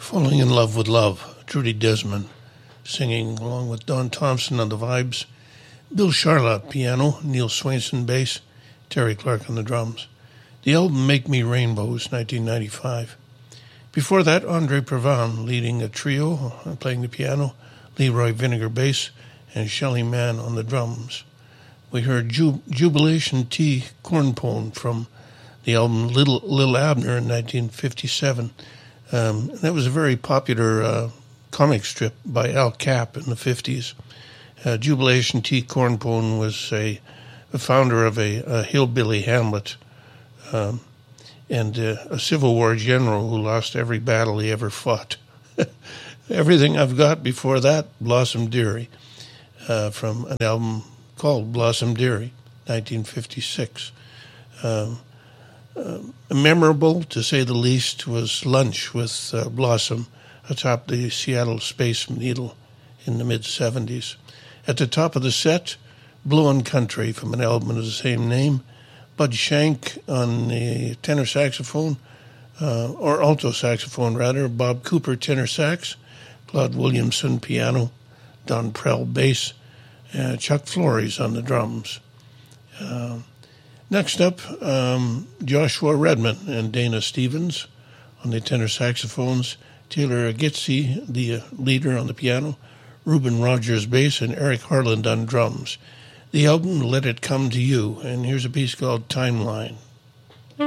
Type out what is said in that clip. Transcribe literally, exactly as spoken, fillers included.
Falling in Love with Love, Trudy Desmond singing along with Don Thompson on the vibes, Bill Charlotte piano, Neil Swainson bass, Terry Clark on the drums. The album Make Me Rainbows, nineteen ninety-five. Before that, Andre Previn leading a trio, playing the piano, Leroy Vinegar bass, and Shelly Mann on the drums. We heard Ju- Jubilation Tea Cornpone from the album Little Lil Abner in nineteen fifty-seven. Um, that was a very popular uh, comic strip by Al Capp in the fifties. Uh, Jubilation T. Cornpone was a, a founder of a, a hillbilly hamlet um, and uh, a Civil War general who lost every battle he ever fought. Everything I've got before that, Blossom Dearie, uh, from an album called Blossom Dearie, nineteen fifty-six. Um, uh, memorable, to say the least, was Lunch with uh, Blossom atop the Seattle Space Needle in the mid-seventies. At the top of the set, Blue Country from an album of the same name, Bud Shank on the tenor saxophone, uh, or alto saxophone rather, Bob Cooper tenor sax, Claude Williamson piano, Don Prell bass, uh, Chuck Flores on the drums. Uh, next up, um, Joshua Redman and Dana Stevens on the tenor saxophones, Taylor Gitzy, the leader on the piano, Reuben Rogers bass, and Eric Harland on drums. The album Let It Come to You, and here's a piece called Timeline.